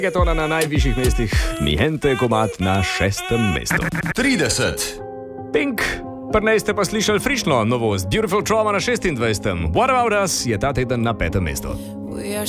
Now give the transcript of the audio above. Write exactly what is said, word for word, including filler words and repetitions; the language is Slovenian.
Tona na najvišjih mestih, Nihente komad na šestem mestu. trideset. Pink, prnej ste pa slišali frišno novost, Beautiful Trauma na šestindvajsetem. What About Us je ta teden na petem mestu. We are